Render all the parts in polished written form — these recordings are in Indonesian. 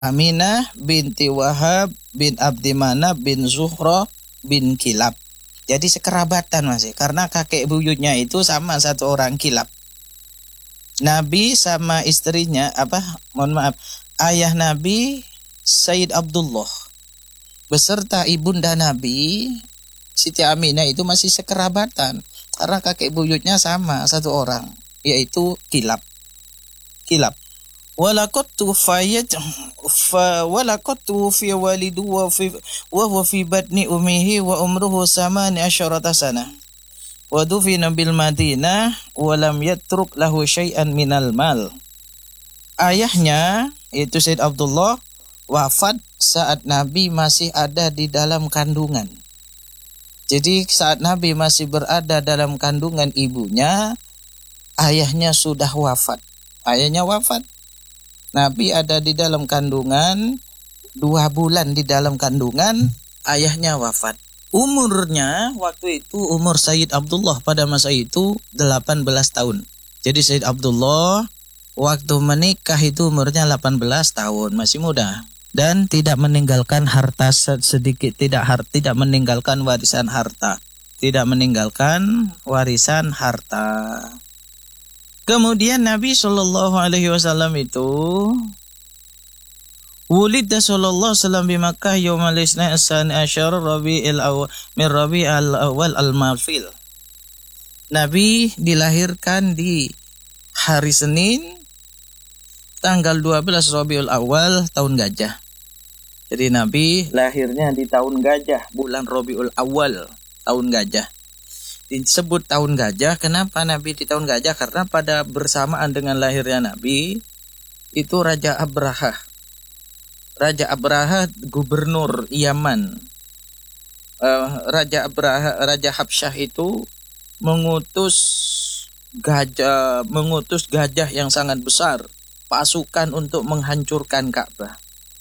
Aminah binti Wahab bin Abdi Manaf bin Zuhra bin Kilab. Jadi sekerabatan masih, karena kakek buyutnya itu sama satu orang Kilab. Nabi sama istrinya ayah Nabi Sayyid Abdullah beserta ibunda Nabi Siti Aminah itu masih sekerabatan karena kakek buyutnya sama satu orang, yaitu Kilab. Walaqad tuwfiya walidu wa huwa fi batni ummihi wa umruhu 18 sanah. Wa dufina bil Madinah wa lam yatruk lahu syai'an minal mal. Ayahnya yaitu Sayyid Abdullah wafat saat Nabi masih ada di dalam kandungan. Jadi saat Nabi masih berada dalam kandungan ibunya, ayahnya sudah wafat. Ayahnya wafat. Nabi ada di dalam kandungan, 2 bulan di dalam kandungan, ayahnya wafat. Umurnya waktu itu, umur Sayyid Abdullah pada masa itu 18 tahun. Jadi Sayyid Abdullah waktu menikah itu umurnya 18 tahun, masih muda. Dan tidak meninggalkan harta sedikit, tidak meninggalkan warisan harta. Tidak meninggalkan warisan harta. Kemudian Nabi SAW itu wulida sallallahu alaihi wasallam di Makkah yaumal isna asani asyar Rabi'il awal al-mafil. Nabi dilahirkan di hari Senin tanggal 12 Rabiul Awal tahun gajah. Jadi Nabi lahirnya di tahun gajah, bulan Rabiul Awal tahun gajah. Disebut tahun gajah, kenapa Nabi di tahun gajah? Karena pada bersamaan dengan lahirnya Nabi itu Raja Abraha gubernur Yaman. Raja Habsyah itu mengutus gajah yang sangat besar, pasukan untuk menghancurkan Ka'bah.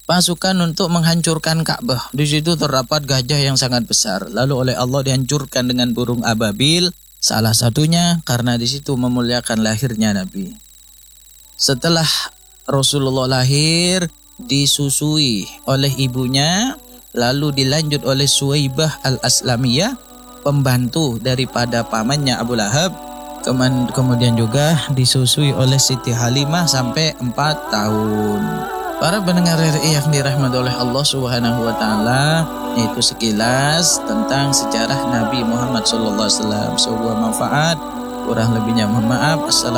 Di situ terdapat gajah yang sangat besar. Lalu oleh Allah dihancurkan dengan burung ababil. Salah satunya karena di situ memuliakan lahirnya Nabi. Setelah Rasulullah lahir, disusui oleh ibunya, lalu dilanjut oleh Suwaibah al-Aslamiyah, pembantu daripada pamannya Abu Lahab. Kemudian juga disusui oleh Siti Halimah sampai 4 tahun. Para pendengar RRI yang dirahmati oleh Allah Subhanahu wa taala, itu sekilas tentang sejarah Nabi Muhammad sallallahu alaihi wasallam. Sebuah manfaat, kurang lebihnya mohon maaf. Assalamualaikum